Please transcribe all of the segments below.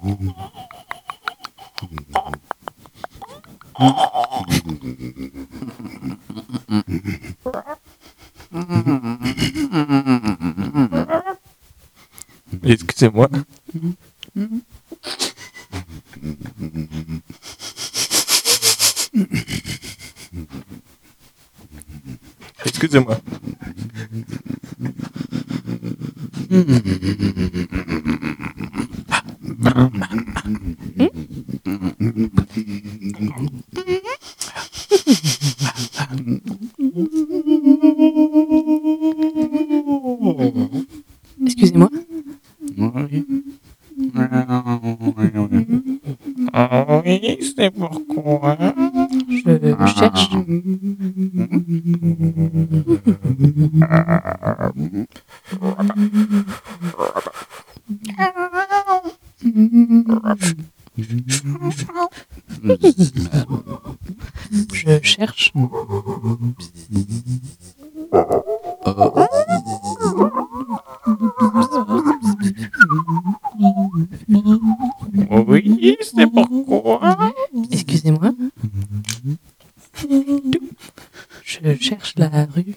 Excusez-moi. Excusez-moi. Excusez-moi. Oui, c'est pourquoi. Je cherche. Je cherche. Oui, c'est pourquoi. Excusez-moi. Je cherche la rue.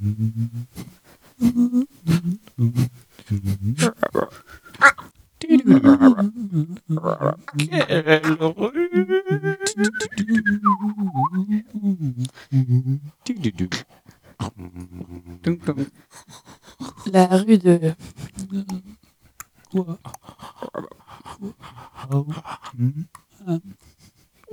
Quelle rue. La rue de. Quoi?